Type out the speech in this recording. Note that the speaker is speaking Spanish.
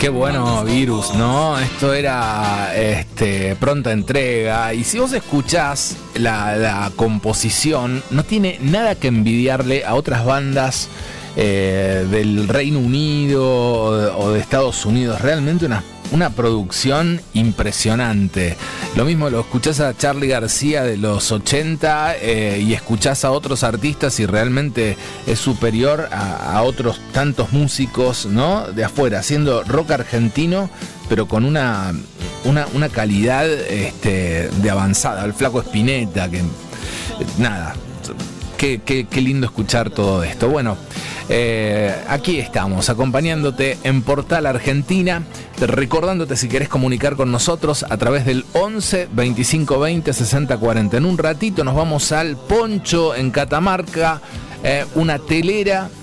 Qué bueno, Virus, ¿no? Esto era pronta entrega. Y si vos escuchás la composición, no tiene nada que envidiarle a otras bandas del Reino Unido o de Estados Unidos. Realmente una producción impresionante. Lo mismo lo escuchás a Charly García de los 80 y escuchás a otros artistas y realmente es superior a otros tantos músicos, ¿no? De afuera, haciendo rock argentino, pero con una calidad de avanzada. El Flaco Spinetta, que nada. Qué lindo escuchar todo esto. Bueno, aquí estamos, acompañándote en Portal Argentina, recordándote si querés comunicar con nosotros a través del 11 25 20 60 40. En un ratito nos vamos al Poncho en Catamarca, una telera